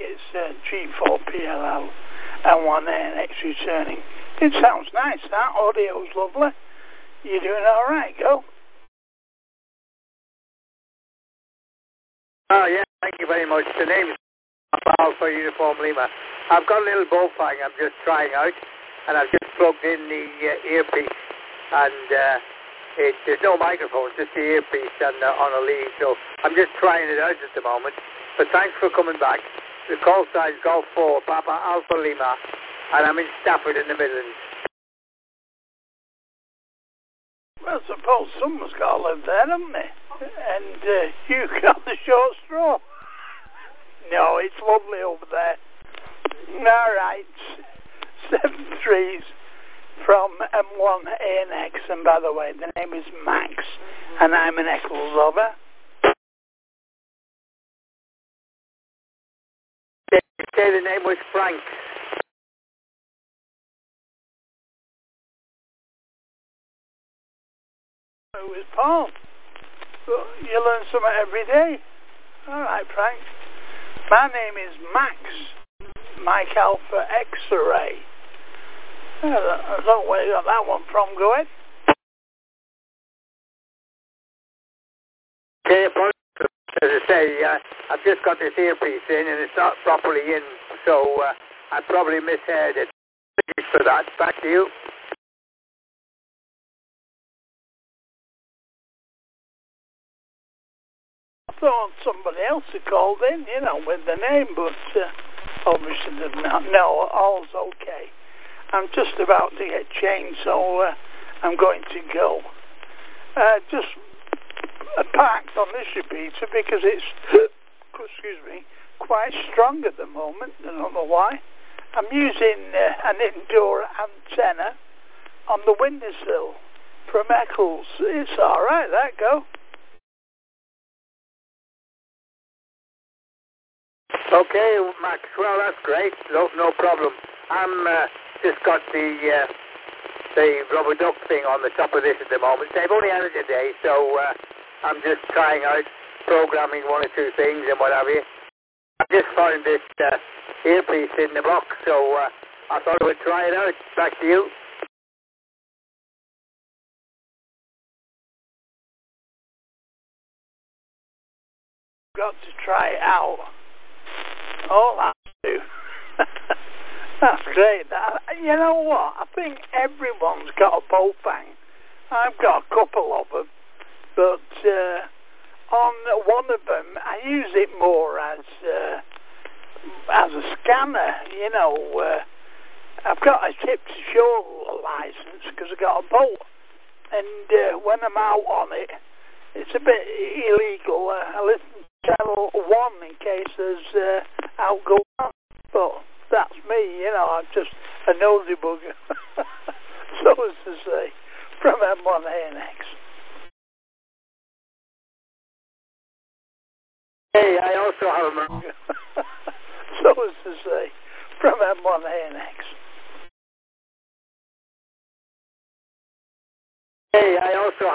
it's G4PLL and 1NX returning. It sounds nice, that audio's lovely. You're doing alright, go? Oh yeah, thank you very much. The name is Alpha Uniform Lima. I've got a little Bowfang I'm just trying out, and I've just plugged in the earpiece, and there's no microphone, just the earpiece and on a lead, so I'm just trying it out at the moment. But thanks for coming back. The call sign is Golf 4, Papa Alpha Lima, and I'm in Stafford in the Midlands. Well, I suppose someone's got to live there, haven't they? And you got the short straw. No, it's lovely over there. All right. 7 3s from M1ANX, and by the way, the name is Max, and I'm an Eccles over. Say the name was Frank. It was Paul. Well, you learn something every day. All right, Frank. My name is Max. Mike Alpha X-Ray. I don't know where you got that one from, go ahead. Okay, as I say, I've just got this earpiece in and it's not properly in, so I probably misheard it. Thanks for that. Back to you. I thought somebody else had called in, you know, with the name, but obviously did not. No, all's okay. I'm just about to get changed, so I'm going to go. Just parked on this repeater because it's, excuse me, quite strong at the moment. I don't know why. I'm using an indoor antenna on the windowsill from Eccles. It's all right, that go. Okay, Max. Well, that's great. No problem. I'm just got the rubber duck thing on the top of this at the moment. So I've only had it today, so I'm just trying out programming 1 or 2 things and what have you. I just found this earpiece in the box, so I thought I would try it out. Back to you. Got to try it out. Oh, that's do. That's great. You know what? I think everyone's got a Bowfang. I've got a couple of them, but on one of them, I use it more as a scanner. You know, I've got a tip to shore license because I've got a boat, and when I'm out on it, it's a bit illegal. I listen to channel 1 in case there's outgo on, but that's me, you know, I'm just a nosy bugger, so as to say, from M1ANX. Hey, I also have a... so as to say, from M1ANX. Hey, I also